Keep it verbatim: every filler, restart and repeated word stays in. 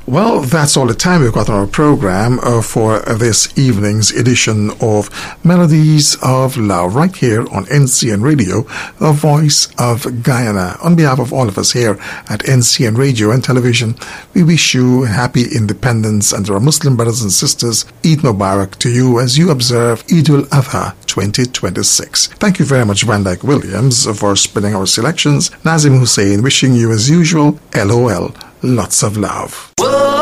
Well, that's all the time we've got on our program uh, for this evening's edition of Melodies of Love, right here on N C N Radio, the voice of Guyana. On behalf of all of us here at N C N Radio and Television, we wish you happy independence, and to our Muslim brothers and sisters, Eid Mubarak to you as you observe Eid al-Adha twenty twenty-six. Thank you very much, Van Dyke Williams, for spinning our selections. Nazim Hussain wishing you, as usual, L O L, lots of love.